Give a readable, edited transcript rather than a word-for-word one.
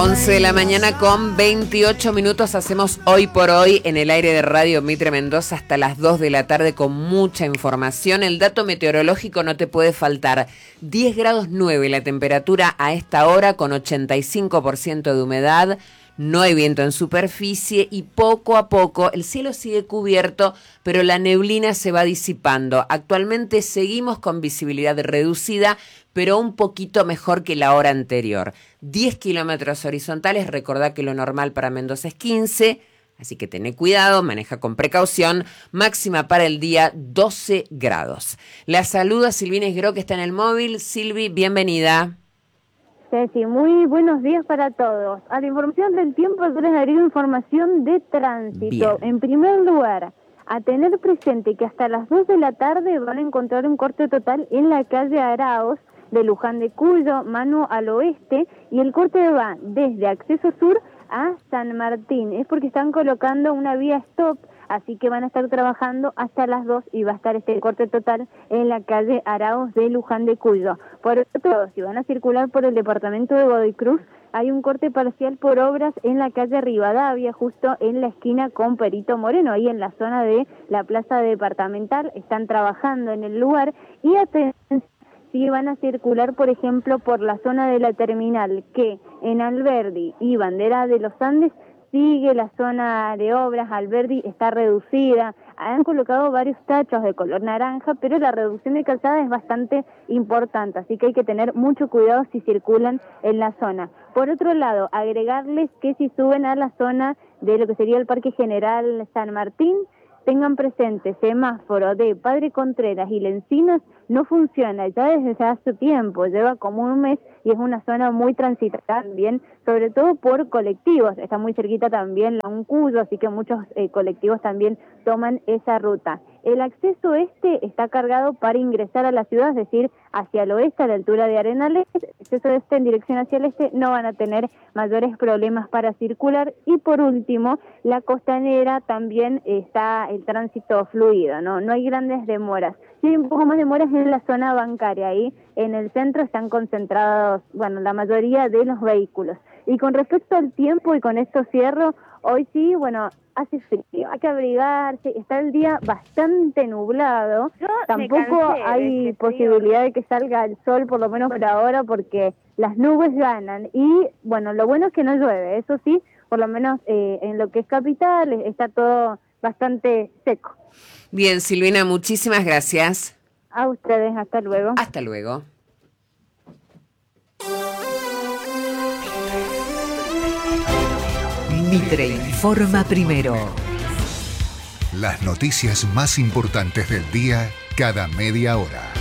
11 de la mañana con 28 minutos. Hacemos Hoy por Hoy en el aire de Radio Mitre Mendoza hasta las 2 de la tarde con mucha información. El dato meteorológico no te puede faltar. 10 grados 9 la temperatura a esta hora con 85% de humedad. No hay viento en superficie y poco a poco el cielo sigue cubierto, pero la neblina se va disipando. Actualmente seguimos con visibilidad reducida, pero un poquito mejor que la hora anterior. 10 kilómetros horizontales, recordá que lo normal para Mendoza es 15, así que tené cuidado, maneja con precaución. Máxima para el día 12 grados. La saluda Silvina Esgro, que está en el móvil. Silvi, bienvenida. Ceci, muy buenos días para todos. A la información del tiempo yo les agrego información de tránsito. Bien. En primer lugar, a tener presente que hasta las 2 de la tarde van a encontrar un corte total en la calle Araos de Luján de Cuyo, mano al oeste, y el corte va desde Acceso Sur a San Martín. Es porque están colocando una vía stop, así que van a estar trabajando hasta las 2 y va a estar este corte total en la calle Araos de Luján de Cuyo. Por otro, si van a circular por el departamento de Godoy Cruz, hay un corte parcial por obras en la calle Rivadavia, justo en la esquina con Perito Moreno, ahí en la zona de la plaza departamental. Están trabajando en el lugar y atención, si van a circular, por ejemplo, por la zona de la terminal, que en Alberdi y Bandera de los Andes sigue la zona de obras. Alberdi está reducida, han colocado varios tachos de color naranja, pero la reducción de calzada es bastante importante, así que hay que tener mucho cuidado si circulan en la zona. Por otro lado, agregarles que si suben a la zona de lo que sería el Parque General San Martín, tengan presente, semáforo de Padre Contreras y Lencinas no funciona ya desde hace tiempo, lleva como un mes y es una zona muy transitada también, sobre todo por colectivos. Está muy cerquita también la Uncuyo, así que muchos colectivos también toman esa ruta. El acceso este está cargado para ingresar a la ciudad, es decir, hacia el oeste, a la altura de Arenales. El acceso este en dirección hacia el este no van a tener mayores problemas para circular. Y por último, la costanera también está el tránsito fluido, no hay grandes demoras. Sí hay un poco más demoras en la zona bancaria, ahí en el centro están concentrados, la mayoría de los vehículos. Y con respecto al tiempo, y con esto cierro, hoy sí, hace frío, hay que abrigarse, está el día bastante nublado, tampoco hay posibilidad de que salga el sol, por lo menos por ahora, porque las nubes ganan, y lo bueno es que no llueve, eso sí, por lo menos en lo que es capital, está todo bastante seco. Bien, Silvina, muchísimas gracias. A ustedes, hasta luego. Hasta luego. Mitre informa primero. Las noticias más importantes del día cada media hora.